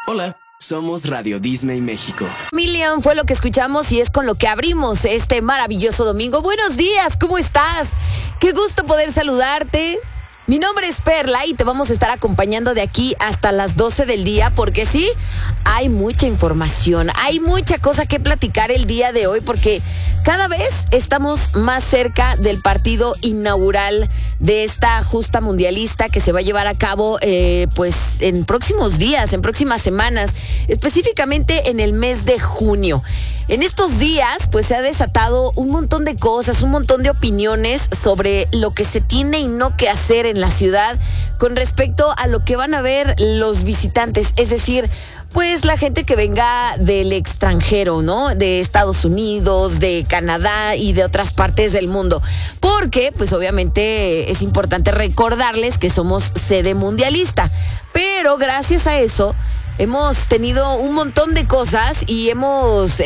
Hola, somos Radio Disney México. Million fue lo que escuchamos y es con lo que abrimos este maravilloso domingo. Buenos días, ¿cómo estás? Qué gusto poder saludarte. Mi nombre es Perla y te vamos a estar acompañando de aquí hasta las 12 del día porque sí, hay mucha información, hay mucha cosa que platicar el día de hoy porque cada vez estamos más cerca del partido inaugural de esta justa mundialista que se va a llevar a cabo pues en próximos días, en próximas semanas, específicamente en el mes de junio. En estos días, pues se ha desatado un montón de cosas, un montón de opiniones sobre lo que se tiene y no que hacer en la ciudad con respecto a lo que van a ver los visitantes, es decir, pues la gente que venga del extranjero, ¿no? De Estados Unidos, de Canadá y de otras partes del mundo. Porque, pues obviamente es importante recordarles que somos sede mundialista. Pero gracias a eso hemos tenido un montón de cosas y hemos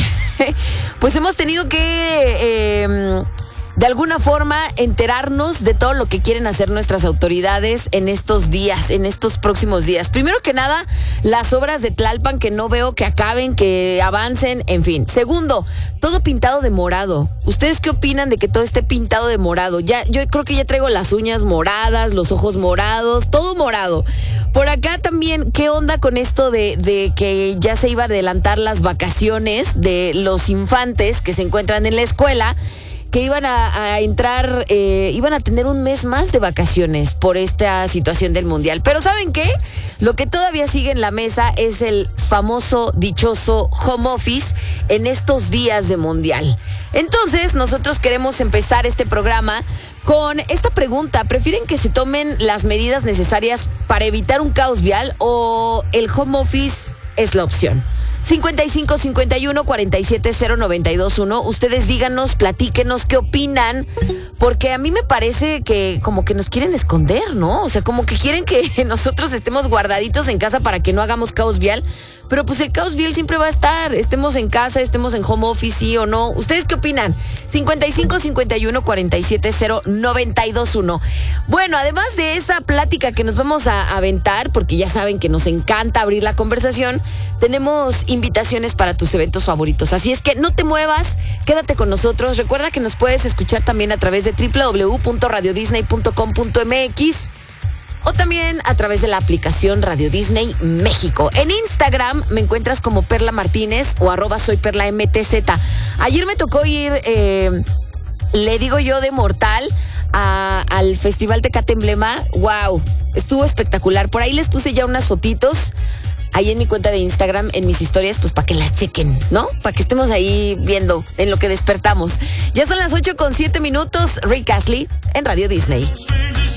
tenido que de alguna forma enterarnos de todo lo que quieren hacer nuestras autoridades en estos días, en estos próximos días. Primero que nada, las obras de Tlalpan que no veo que acaben, que avancen, en fin. Segundo, todo pintado de morado. ¿Ustedes qué opinan de que todo esté pintado de morado? Ya, yo creo que ya traigo las uñas moradas, los ojos morados, todo morado. Por acá también, ¿qué onda con esto de que ya se iba a adelantar las vacaciones de los infantes que se encuentran en la escuela? Que iban a entrar, iban a tener un mes más de vacaciones por esta situación del mundial. Pero ¿saben qué? Lo que todavía sigue en la mesa es el famoso, dichoso home office en estos días de mundial. Entonces, nosotros queremos empezar este programa con esta pregunta. ¿Prefieren que se tomen las medidas necesarias para evitar un caos vial o el home office es la opción? 55 51 47 0921. Ustedes díganos, platíquenos qué opinan, porque a mí me parece que como que nos quieren esconder, ¿no? O sea, como que quieren que nosotros estemos guardaditos en casa para que no hagamos caos vial. Pero pues el caos vial siempre va a estar, estemos en casa, estemos en home office, sí o no. ¿Ustedes qué opinan? 55 51 47 0921. Bueno, además de esa plática que nos vamos a aventar, porque ya saben que nos encanta abrir la conversación, tenemos invitaciones para tus eventos favoritos. Así es que no te muevas, quédate con nosotros. Recuerda que nos puedes escuchar también a través de www.radiodisney.com.mx o también a través de la aplicación Radio Disney México. En Instagram me encuentras como Perla Martínez o @soyperlamtz. Ayer me tocó ir, le digo yo, de mortal al Festival Tecate Emblema. ¡Wow! Estuvo espectacular. Por ahí les puse ya unas fotitos ahí en mi cuenta de Instagram, en mis historias, pues para que las chequen, ¿no? Para que estemos ahí viendo en lo que despertamos. Ya son las 8:07. Rick Astley en Radio Disney.